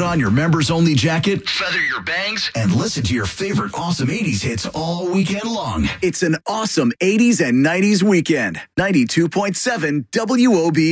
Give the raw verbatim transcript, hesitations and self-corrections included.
on your members-only jacket, feather your bangs, and listen to your favorite awesome eighties hits all weekend long. It's an awesome eighties and nineties weekend. ninety-two point seven W O B